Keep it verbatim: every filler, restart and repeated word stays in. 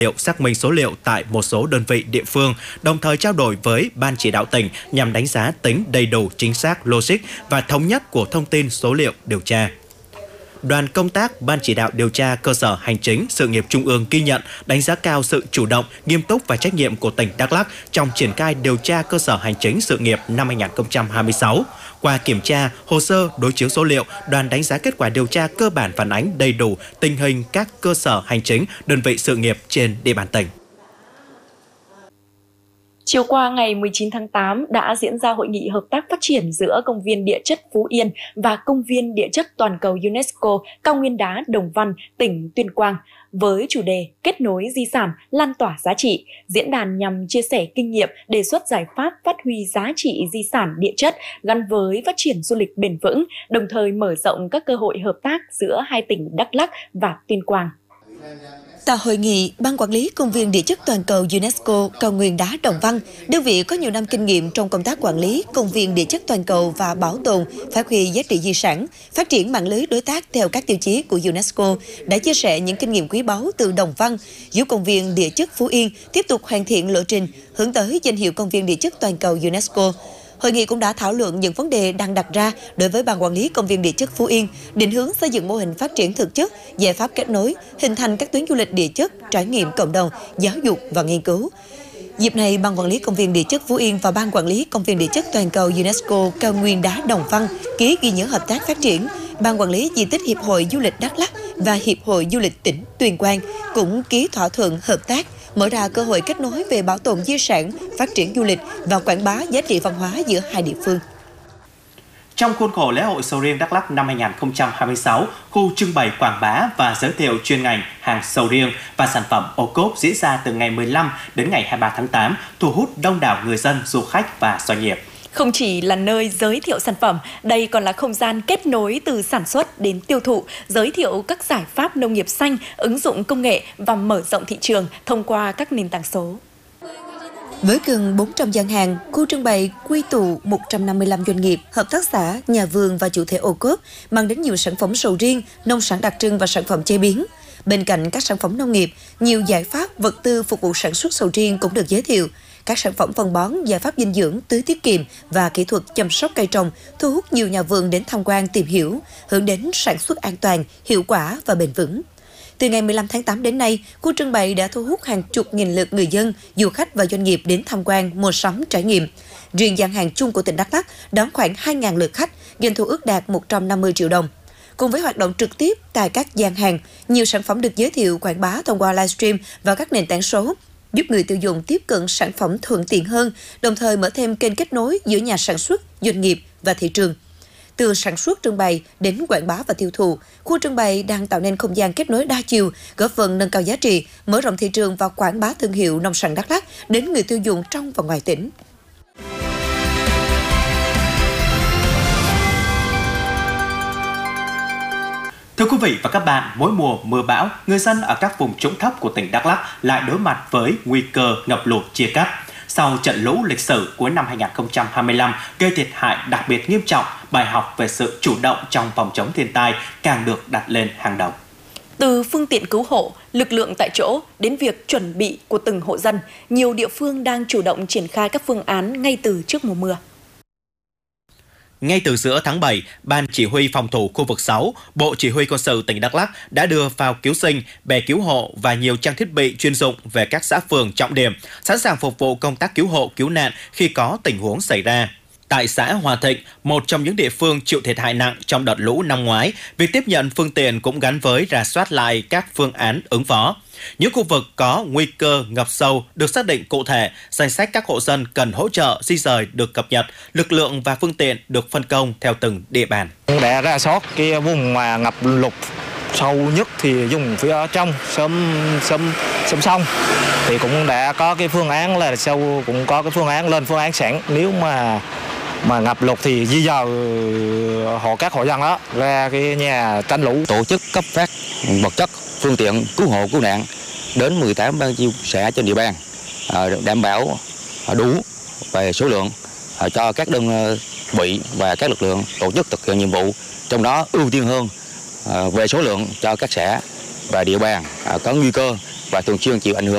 liệu xác minh số liệu tại một số đơn vị địa phương, đồng thời trao đổi với Ban chỉ đạo tỉnh nhằm đánh giá tính đầy đủ, chính xác, logic và thống nhất của thông tin số liệu điều tra. Đoàn công tác Ban chỉ đạo điều tra cơ sở hành chính sự nghiệp trung ương ghi nhận, đánh giá cao sự chủ động, nghiêm túc và trách nhiệm của tỉnh Đắk Lắk trong triển khai điều tra cơ sở hành chính sự nghiệp năm hai nghìn không trăm hai mươi sáu. Qua kiểm tra, hồ sơ, đối chiếu số liệu, đoàn đánh giá kết quả điều tra cơ bản phản ánh đầy đủ tình hình các cơ sở hành chính, đơn vị sự nghiệp trên địa bàn tỉnh. Chiều qua ngày mười chín tháng tám đã diễn ra hội nghị hợp tác phát triển giữa Công viên Địa chất Phú Yên và Công viên Địa chất Toàn cầu UNESCO Cao Nguyên đá Đồng Văn, tỉnh Tuyên Quang với chủ đề Kết nối di sản, lan tỏa giá trị. Diễn đàn nhằm chia sẻ kinh nghiệm, đề xuất giải pháp phát huy giá trị di sản địa chất gắn với phát triển du lịch bền vững, đồng thời mở rộng các cơ hội hợp tác giữa hai tỉnh Đắk Lắk và Tuyên Quang. Tại hội nghị, Ban Quản lý Công viên Địa chất Toàn cầu UNESCO Cao Nguyên đá Đồng Văn, đơn vị có nhiều năm kinh nghiệm trong công tác quản lý công viên địa chất toàn cầu và bảo tồn, phát huy giá trị di sản, phát triển mạng lưới đối tác theo các tiêu chí của UNESCO, đã chia sẻ những kinh nghiệm quý báu từ Đồng Văn, giúp Công viên Địa chất Phú Yên tiếp tục hoàn thiện lộ trình hướng tới danh hiệu Công viên Địa chất Toàn cầu UNESCO. Hội nghị cũng đã thảo luận những vấn đề đang đặt ra đối với Ban Quản lý Công viên Địa chất Phú Yên, định hướng xây dựng mô hình phát triển thực chất, giải pháp kết nối, hình thành các tuyến du lịch địa chất, trải nghiệm cộng đồng, giáo dục và nghiên cứu. Dịp này, Ban Quản lý Công viên Địa chất Phú Yên và Ban Quản lý Công viên Địa chất Toàn cầu UNESCO Cao Nguyên đá Đồng Văn ký ghi nhớ hợp tác phát triển. Ban Quản lý Di tích Hiệp hội Du lịch Đắk Lắk và Hiệp hội Du lịch tỉnh Tuyên Quang cũng ký thỏa thuận hợp tác, mở ra cơ hội kết nối về bảo tồn di sản, phát triển du lịch và quảng bá giá trị văn hóa giữa hai địa phương. Trong khuôn khổ lễ hội sầu riêng Đắk Lắk năm hai nghìn không trăm hai mươi sáu, khu trưng bày quảng bá và giới thiệu chuyên ngành hàng sầu riêng và sản phẩm ô cốp diễn ra từ ngày mười lăm đến ngày hai mươi ba tháng tám, thu hút đông đảo người dân, du khách và doanh nghiệp. Không chỉ là nơi giới thiệu sản phẩm, đây còn là không gian kết nối từ sản xuất đến tiêu thụ, giới thiệu các giải pháp nông nghiệp xanh, ứng dụng công nghệ và mở rộng thị trường thông qua các nền tảng số. Với gần bốn trăm gian hàng, khu trưng bày quy tụ một trăm năm mươi lăm doanh nghiệp, hợp tác xã, nhà vườn và chủ thể ô cốp, mang đến nhiều sản phẩm sầu riêng, nông sản đặc trưng và sản phẩm chế biến. Bên cạnh các sản phẩm nông nghiệp, nhiều giải pháp vật tư phục vụ sản xuất sầu riêng cũng được giới thiệu. Các sản phẩm phân bón, giải pháp dinh dưỡng, tưới tiết kiệm và kỹ thuật chăm sóc cây trồng thu hút nhiều nhà vườn đến tham quan tìm hiểu, hướng đến sản xuất an toàn, hiệu quả và bền vững. Từ ngày mười lăm tháng tám đến nay, khu trưng bày đã thu hút hàng chục nghìn lượt người dân, du khách và doanh nghiệp đến tham quan, mua sắm, trải nghiệm. Riêng gian hàng chung của tỉnh Đắk Lắk đón khoảng hai nghìn lượt khách, doanh thu ước đạt một trăm năm mươi triệu đồng. Cùng với hoạt động trực tiếp tại các gian hàng, nhiều sản phẩm được giới thiệu quảng bá thông qua livestream và các nền tảng số, giúp người tiêu dùng tiếp cận sản phẩm thuận tiện hơn, đồng thời mở thêm kênh kết nối giữa nhà sản xuất, doanh nghiệp và thị trường. Từ sản xuất trưng bày đến quảng bá và tiêu thụ, khu trưng bày đang tạo nên không gian kết nối đa chiều, góp phần nâng cao giá trị, mở rộng thị trường và quảng bá thương hiệu nông sản Đắk Lắk đến người tiêu dùng trong và ngoài tỉnh. Thưa quý vị và các bạn, mỗi mùa mưa bão, người dân ở các vùng trũng thấp của tỉnh Đắk Lắk lại đối mặt với nguy cơ ngập lụt chia cắt. Sau trận lũ lịch sử cuối năm hai nghìn không trăm hai mươi lăm gây thiệt hại đặc biệt nghiêm trọng, bài học về sự chủ động trong phòng chống thiên tai càng được đặt lên hàng đầu. Từ phương tiện cứu hộ, lực lượng tại chỗ đến việc chuẩn bị của từng hộ dân, nhiều địa phương đang chủ động triển khai các phương án ngay từ trước mùa mưa. Ngay từ giữa tháng bảy, Ban Chỉ huy Phòng thủ khu vực sáu, Bộ Chỉ huy Quân sự tỉnh Đắk Lắk đã đưa phao cứu sinh, bè cứu hộ và nhiều trang thiết bị chuyên dụng về các xã phường trọng điểm, sẵn sàng phục vụ công tác cứu hộ, cứu nạn khi có tình huống xảy ra. Tại xã Hòa Thịnh, một trong những địa phương chịu thiệt hại nặng trong đợt lũ năm ngoái, việc tiếp nhận phương tiện cũng gắn với rà soát lại các phương án ứng phó. Những khu vực có nguy cơ ngập sâu được xác định cụ thể, danh sách các hộ dân cần hỗ trợ di dời được cập nhật, lực lượng và phương tiện được phân công theo từng địa bàn. Để rà soát cái vùng mà ngập lụt sâu nhất thì dùng phía trong sớm sớm sớm xong thì cũng đã có cái phương án là sâu cũng có cái phương án lên phương án sẵn, nếu mà mà ngập lụt thì di dời hộ các hộ dân đó ra cái nhà tránh lũ. Tổ chức cấp phát vật chất, phương tiện cứu hộ cứu nạn đến mười tám ban chi xã trên địa bàn, đảm bảo đủ về số lượng cho các đơn vị và các lực lượng tổ chức thực hiện nhiệm vụ, trong đó ưu tiên hơn về số lượng cho các xã và địa bàn có nguy cơ và thường xuyên chịu ảnh hưởng